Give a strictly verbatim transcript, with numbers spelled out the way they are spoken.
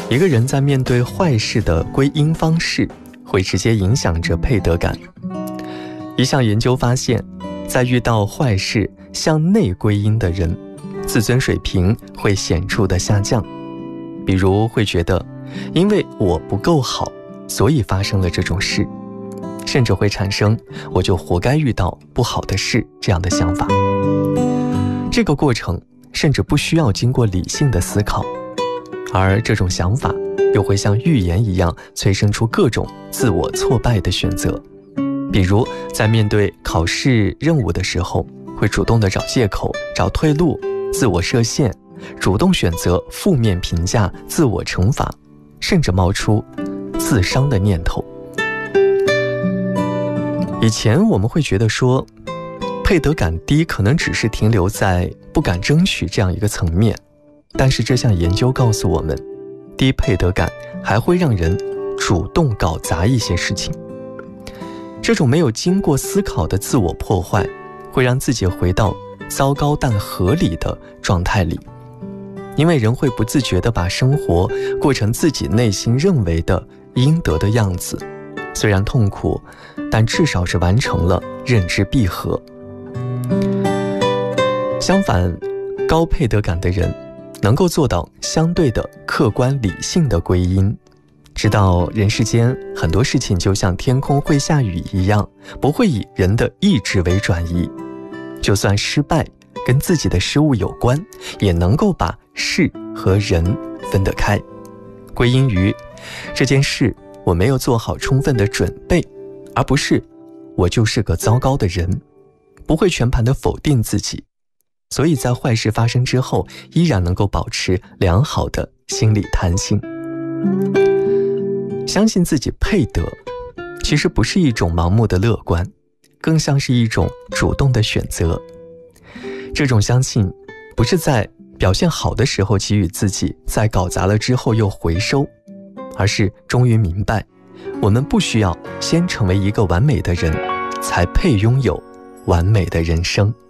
一个人在面对坏事的归因方式，会直接影响着配得感。一项研究发现，在遇到坏事向内归因的人，自尊水平会显著的下降。比如会觉得，因为我不够好，所以发生了这种事，甚至会产生我就活该遇到不好的事这样的想法。这个过程甚至不需要经过理性的思考，而这种想法又会像预言一样催生出各种自我挫败的选择。比如在面对考试任务的时候，会主动的找借口、找退路、自我设限，主动选择负面评价、自我惩罚，甚至冒出自伤的念头。以前我们会觉得说，配得感低可能只是停留在不敢争取这样一个层面，但是这项研究告诉我们，低配得感还会让人主动搞砸一些事情。这种没有经过思考的自我破坏，会让自己回到糟糕但合理的状态里，因为人会不自觉地把生活过成自己内心认为的应得的样子，虽然痛苦，但至少是完成了认知闭合。相反，高配得感的人能够做到相对的客观理性的归因，知道人世间很多事情就像天空会下雨一样，不会以人的意志为转移，就算失败跟自己的失误有关，也能够把事和人分得开，归因于这件事我没有做好充分的准备，而不是我就是个糟糕的人，不会全盘的否定自己，所以在坏事发生之后，依然能够保持良好的心理弹性。相信自己配得，其实不是一种盲目的乐观，更像是一种主动的选择。这种相信不是在表现好的时候给予自己，在搞砸了之后又回收，而是终于明白，我们不需要先成为一个完美的人，才配拥有完美的人生。